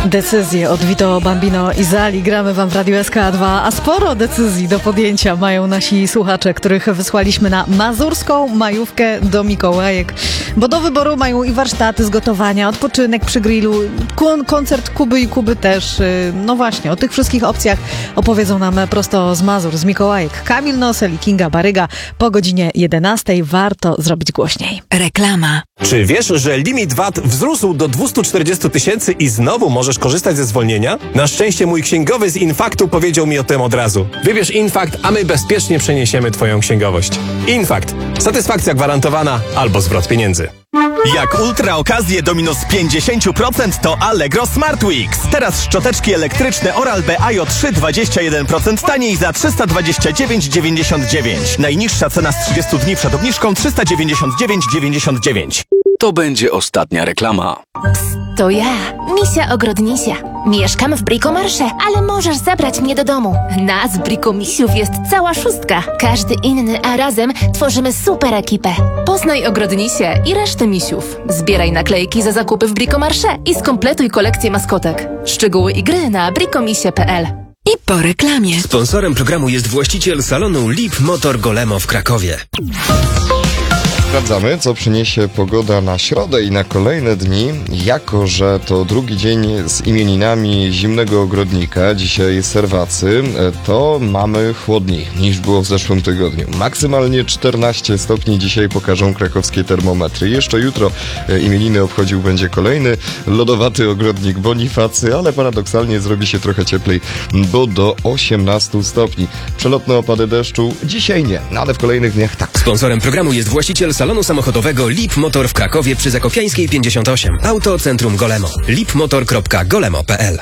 Decyzje od Vito Bambino i Zali gramy wam w Radiu SK2, a sporo decyzji do podjęcia mają nasi słuchacze, których wysłaliśmy na mazurską majówkę do Mikołajek, bo do wyboru mają i warsztaty z gotowania, odpoczynek przy grillu, koncert Kuby i Kuby też. No właśnie, o tych wszystkich opcjach opowiedzą nam prosto z Mazur, z Mikołajek Kamil Nosel i Kinga Baryga po godzinie 11. Warto zrobić głośniej. Reklama. Czy wiesz, że limit VAT wzrósł do 240 000 i znowu możesz korzystać ze zwolnienia? Na szczęście mój księgowy z Infaktu powiedział mi o tym od razu. Wybierz Infakt, a my bezpiecznie przeniesiemy twoją księgowość. Infakt. Satysfakcja gwarantowana albo zwrot pieniędzy. Jak ultra okazje do minus 50% to Allegro Smart Weeks. Teraz szczoteczki elektryczne Oral-B IO 3 21% taniej za 329,99. Najniższa cena z 30 dni przed obniżką 399,99. To będzie ostatnia reklama. To ja, Misia Ogrodnisia. Mieszkam w Bricomarché, ale możesz zabrać mnie do domu. Nas, Brikomisiów, jest cała szóstka. Każdy inny, a razem tworzymy super ekipę. Poznaj Ogrodnisię i resztę misiów. Zbieraj naklejki za zakupy w Bricomarché i skompletuj kolekcję maskotek. Szczegóły i gry na bricomisie.pl. I po reklamie. Sponsorem programu jest właściciel salonu Lip Motor Golemo w Krakowie. Sprawdzamy, co przyniesie pogoda na środę i na kolejne dni. Jako że to drugi dzień z imieninami zimnego ogrodnika, dzisiaj serwacy, to mamy chłodniej niż było w zeszłym tygodniu. Maksymalnie 14 stopni dzisiaj pokażą krakowskie termometry. Jeszcze jutro imieniny obchodził będzie kolejny lodowaty ogrodnik Bonifacy, ale paradoksalnie zrobi się trochę cieplej, bo do 18 stopni. Przelotne opady deszczu dzisiaj nie, no ale w kolejnych dniach tak. Sponsorem programu jest właściciel salonu samochodowego Lip Motor w Krakowie przy Zakopiańskiej 58. Auto Centrum Golemo. lipmotor.golemo.pl.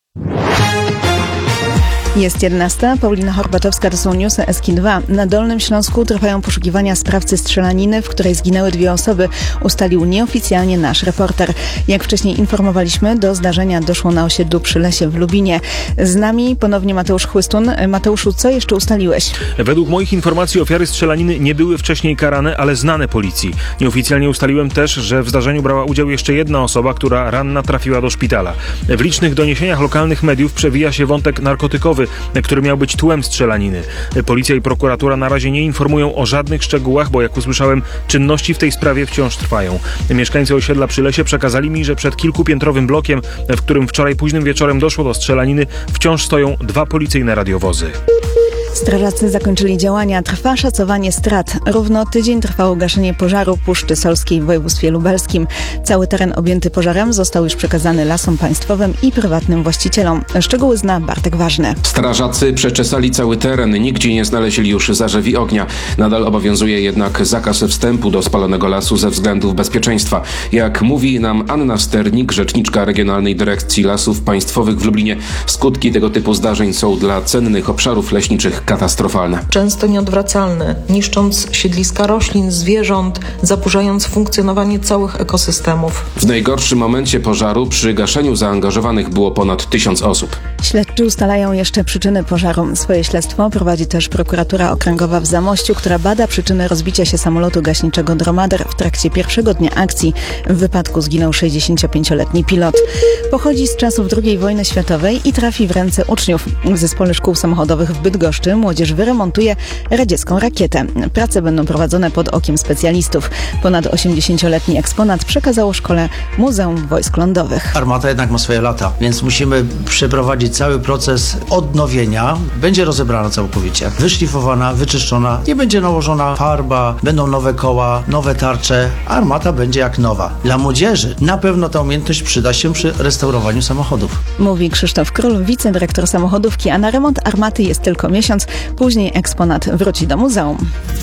Jest 11. Paulina Horbaczewska, to są newsy SK2. Na Dolnym Śląsku trwają poszukiwania sprawcy strzelaniny, w której zginęły 2 osoby, ustalił nieoficjalnie nasz reporter. Jak wcześniej informowaliśmy, do zdarzenia doszło na osiedlu przy Lesie w Lubinie. Z nami ponownie Mateusz Chłystun. Mateuszu, co jeszcze ustaliłeś? Według moich informacji ofiary strzelaniny nie były wcześniej karane, ale znane policji. Nieoficjalnie ustaliłem też, że w zdarzeniu brała udział jeszcze jedna osoba, która ranna trafiła do szpitala. W licznych doniesieniach lokalnych mediów przewija się wątek narkotykowy, który miał być tłem strzelaniny. Policja i prokuratura na razie nie informują o żadnych szczegółach, bo jak usłyszałem, czynności w tej sprawie wciąż trwają. Mieszkańcy osiedla przy Lesie przekazali mi, że przed kilkupiętrowym blokiem, w którym wczoraj późnym wieczorem doszło do strzelaniny, wciąż stoją 2 policyjne radiowozy. Strażacy zakończyli działania. Trwa szacowanie strat. Równo tydzień trwało gaszenie pożaru Puszczy Solskiej w województwie lubelskim. Cały teren objęty pożarem został już przekazany Lasom Państwowym i prywatnym właścicielom. Szczegóły zna Bartek Ważny. Strażacy przeczesali cały teren. Nigdzie nie znaleźli już zarzewi ognia. Nadal obowiązuje jednak zakaz wstępu do spalonego lasu ze względów bezpieczeństwa. Jak mówi nam Anna Sternik, rzeczniczka Regionalnej Dyrekcji Lasów Państwowych w Lublinie, skutki tego typu zdarzeń są dla cennych obszarów leśniczych katastrofalne. Często nieodwracalne, niszcząc siedliska roślin, zwierząt, zaburzając funkcjonowanie całych ekosystemów. W najgorszym momencie pożaru przy gaszeniu zaangażowanych było ponad 1000 osób. Śledczy ustalają jeszcze przyczyny pożaru. Swoje śledztwo prowadzi też prokuratura okręgowa w Zamościu, która bada przyczyny rozbicia się samolotu gaśniczego Dromader w trakcie pierwszego dnia akcji. W wypadku zginął 65-letni pilot. Pochodzi z czasów II wojny światowej i trafi w ręce uczniów. W Zespole Szkół Samochodowych w Bydgoszczy młodzież wyremontuje radziecką rakietę. Prace będą prowadzone pod okiem specjalistów. Ponad 80-letni eksponat przekazało szkole Muzeum Wojsk Lądowych. Armata jednak ma swoje lata, więc musimy przeprowadzić cały proces odnowienia. Będzie rozebrana całkowicie, wyszlifowana, wyczyszczona, nie będzie nałożona farba, będą nowe koła, nowe tarcze. Armata będzie jak nowa. Dla młodzieży na pewno ta umiejętność przyda się przy restaurowaniu samochodów. Mówi Krzysztof Król, wicedyrektor samochodówki, a na remont armaty jest tylko miesiąc. Później eksponat wróci do muzeum.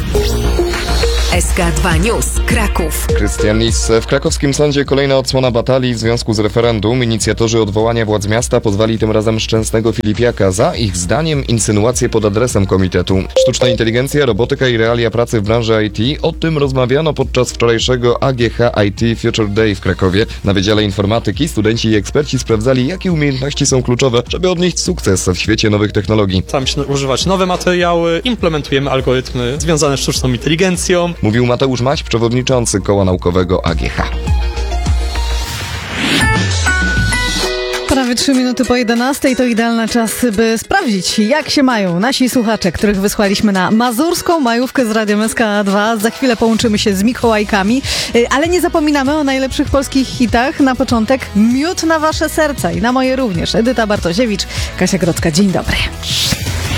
SK2 News Kraków. Krystian Lis. W krakowskim sądzie kolejna odsłona batalii w związku z referendum. Inicjatorzy odwołania władz miasta pozwali tym razem Szczęsnego Filipiaka za, ich zdaniem, insynuacje pod adresem komitetu. Sztuczna inteligencja, robotyka i realia pracy w branży IT. O tym rozmawiano podczas wczorajszego AGH IT Future Day w Krakowie. Na Wydziale Informatyki studenci i eksperci sprawdzali, jakie umiejętności są kluczowe, żeby odnieść sukces w świecie nowych technologii. Staramy się używać nowe materiały, implementujemy algorytmy związane z sztuczną inteligencją. Mówił Mateusz Maś, przewodniczący Koła Naukowego AGH. Prawie Prawie 3 minuty po 11 to idealny czas, by sprawdzić, jak się mają nasi słuchacze, których wysłaliśmy na mazurską majówkę z Radiem SK2. Za chwilę połączymy się z Mikołajkami, ale nie zapominamy o najlepszych polskich hitach. Na początek miód na wasze serca i na moje również. Edyta Bartosiewicz, Kasia Grodzka. Dzień dobry.